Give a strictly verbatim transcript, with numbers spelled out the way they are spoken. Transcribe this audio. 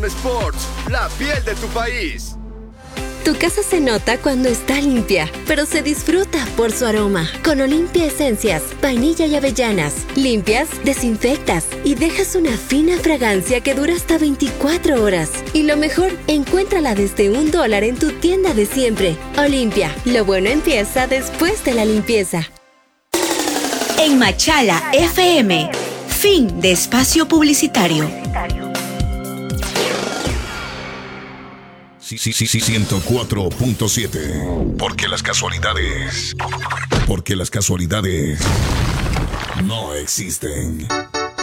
Sports, la piel de tu país. Tu casa se nota cuando está limpia, pero se disfruta por su aroma. Con Olimpia Esencias, vainilla y avellanas. Limpias, desinfectas y dejas una fina fragancia que dura hasta veinticuatro horas. Y lo mejor, encuéntrala desde un dólar en tu tienda de siempre. Olimpia, lo bueno empieza después de la limpieza. En Machala F M, fin de espacio publicitario. Sí, sí, sí, sí, ciento cuatro punto siete. Porque las casualidades. Porque las casualidades no existen.